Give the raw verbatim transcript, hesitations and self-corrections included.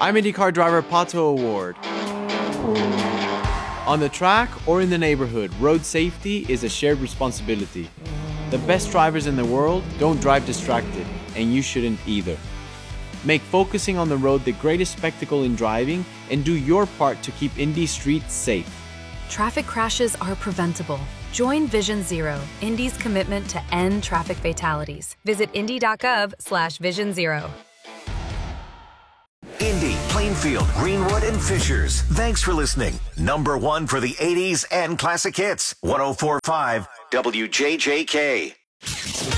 I'm IndyCar driver Pato Award. On the track or in the neighborhood, road safety is a shared responsibility. The best drivers in the world don't drive distracted, and you shouldn't either. Make focusing on the road the greatest spectacle in driving, and do your part to keep Indy streets safe. Traffic crashes are preventable. Join Vision Zero, Indy's commitment to end traffic fatalities. Visit indy.gov slash vision zero. Indy, Plainfield, Greenwood, and Fishers. Thanks for listening. Number one for the eighties and classic hits. one oh four point five W J J K.